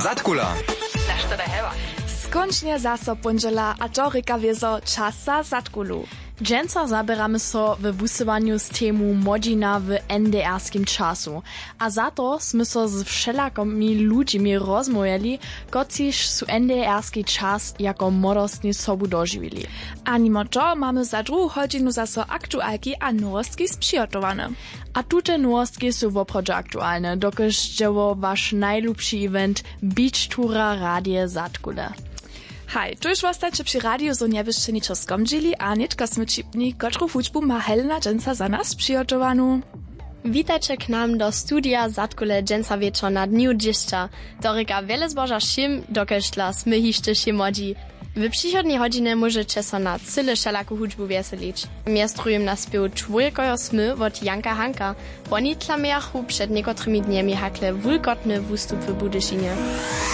Zatkula. Na što da hewa? Skończnie zaso pondziela, a to ryka wiezo czas za zatkulu. Dżęca zabieramy so w wusywaniu z temu modzina w NDR-skim czasu. A za to sme so z wszelakomi ludźmi rozmawiali, kociż su NDR-ski czas jako młodostni sobu dożywili. A mimo to mamy za drugą godzinu zaso aktualki a nowostki sprzygotowane. A tute nowostki su woprawdźe aktualne, dokaż dzieło wasz najlubszy event Beach Tura Radie Zatkule. Hej, tu już ostatnio przy radiu so nie byście niczo skomdzili, a nitka sme čipni, kotru hudźbu ma Helena Dżęca za nas przygotowanu. Witajcie k nam do studia Zatkule Dżęca wieczor na dniu dzieszcza. Do ryka wiele zboża szym, dokaż dla smyhiszcze się modzi. W przychodniej godzinie możecie so na cyle szelaku hudźbu wieselić. Miestrujem na spiew Czwórkojo smy od Janka Hanka. Oni tlameachu przed niekotrymi dniami hakle wulkotny wustup w Budyszynie.